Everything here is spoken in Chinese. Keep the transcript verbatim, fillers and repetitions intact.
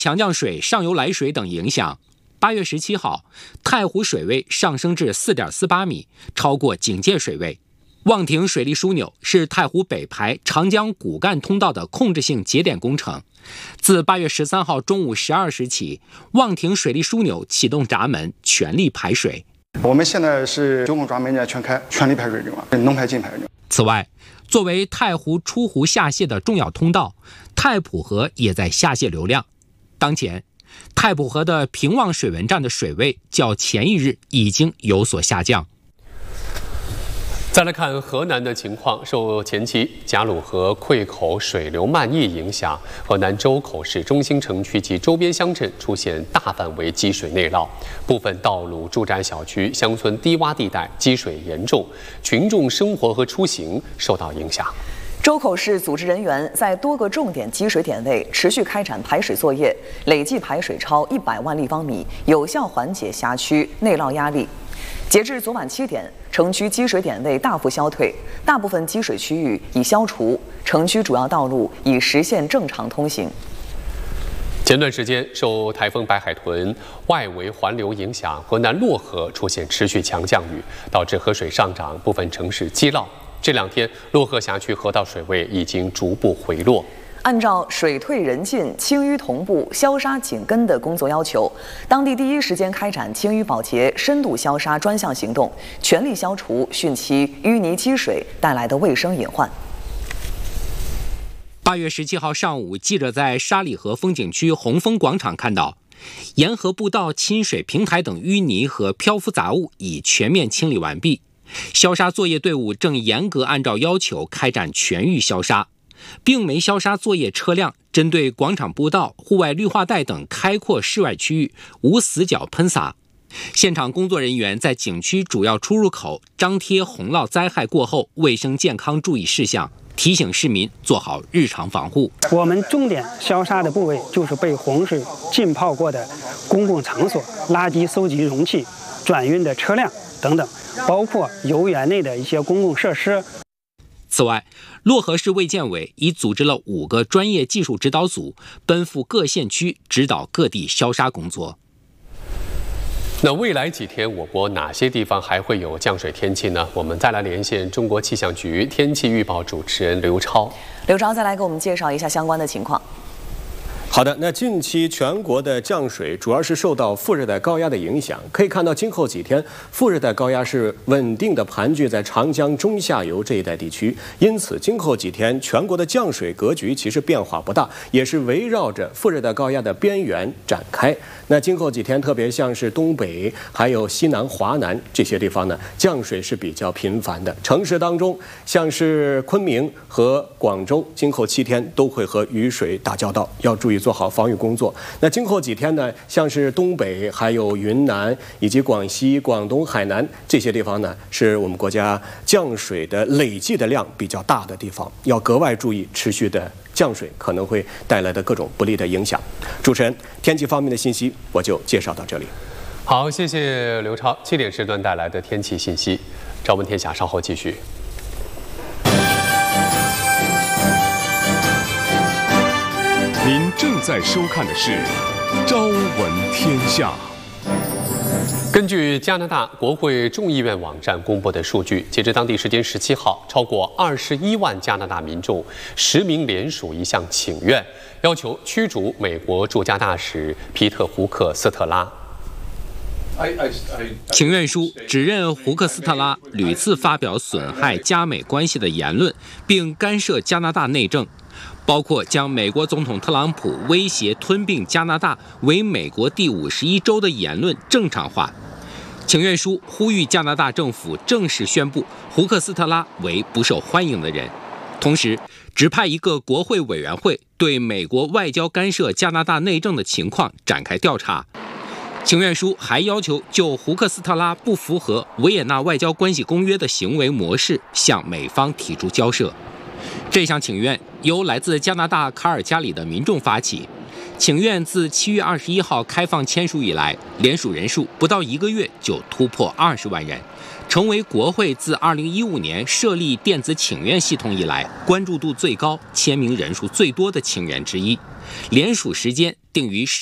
强降水、上游来水等影响，八月十七号，太湖水位上升至 四点四八米，超过警戒水位。望亭水利枢纽是太湖北排长江骨干通道的控制性节点工程。自八月十三号中午十二时起，望亭水利枢纽启动闸门，全力排水。 我们现在是九孔闸门全开，全力排水流量，能排尽排流。 此外，作为太湖出湖下泄的重要通道，太浦河也在下泄流量。当前，太浦河的平望水文站的水位较前一日已经有所下降。 再来看河南的情况，受前期贾鲁河溃口水流漫溢影响，河南周口市中心城区及周边乡镇出现大范围积水内涝，部分道路、住宅小区、乡村低洼地带积水严重，群众生活和出行受到影响。 周口市组织人员在多个重点积水点位持续开展排水作业，累计排水超一百万立方米，有效缓解辖区内涝压力。截至昨晚七点，城区积水点位大幅消退，大部分积水区域已消除，城区主要道路已实现正常通行。 前段时间，受台风白海豚外围环流影响，河南漯河出现持续强降雨，导致河水上涨，部分城市积涝。这两天，漯河辖区河道水位已经逐步回落。 按照水退人进、清淤同步、消杀紧跟的工作要求，当地第一时间开展清淤保洁、深度消杀专项行动，全力消除汛期淤泥积水带来的卫生隐患。 八月十七号上午，记者在沙里河风景区红枫广场看到，沿河步道、亲水平台等淤泥和漂浮杂物已全面清理完毕，消杀作业队伍正严格按照要求开展全域消杀。并没消杀作业车辆针对广场步道、户外绿化带等开阔室外区域无死角喷洒。现场工作人员在景区主要出入口张贴洪涝灾害过后卫生健康注意事项，提醒市民做好日常防护。 我们重点消杀的部位就是被洪水浸泡过的公共场所、垃圾收集容器、转运的车辆等等，包括游园内的一些公共设施。 此外，漯河市卫健委已组织了五个专业技术指导组，奔赴各县区指导各地消杀工作。 那未来几天，我国哪些地方还会有降水天气呢？我们再来连线中国气象局天气预报主持人刘超。 刘超，再来给我们介绍一下相关的情况。 好的，那近期全国的降水主要是受到副热带高压的影响，可以看到今后几天副热带高压是稳定的盘踞在长江中下游这一带地区，因此今后几天全国的降水格局其实变化不大，也是围绕着副热带高压的边缘展开。那今后几天，特别像是东北还有西南、华南这些地方呢，降水是比较频繁的。城市当中，像是昆明和广州，今后七天都会和雨水打交道，要注意做好防御工作。那今后几天呢，像是东北、还有云南以及广西、广东、海南这些地方呢，是我们国家降水的累计的量比较大的地方，要格外注意持续的降水可能会带来的各种不利的影响。主持人，天气方面的信息我就介绍到这里。 好，谢谢刘超。七点时段带来的天气信息，朝闻天下稍后继续。 您正在收看的是《朝闻天下》。 根据加拿大国会众议院网站公布的数据，截至当地时间十七号，超过二十一万加拿大民众实名联署一项请愿，要求驱逐美国驻加大使皮特·胡克斯特拉。 请愿书指认胡克斯特拉屡次发表损害加美关系的言论，并干涉加拿大内政，包括将美国总统特朗普威胁吞并加拿大为美国第五十一州的言论正常化。请愿书呼吁加拿大政府正式宣布胡克斯特拉为不受欢迎的人，同时指派一个国会委员会对美国外交干涉加拿大内政的情况展开调查。请愿书还要求就胡克斯特拉不符合维也纳外交关系公约的行为模式向美方提出交涉。这项请愿由来自加拿大卡尔加里的民众发起，请愿自七月二十一号开放签署以来，联署人数不到一个月就突破二十万人，成为国会自二零一五年设立电子请愿系统以来关注度最高、签名人数最多的请愿之一。联署时间定于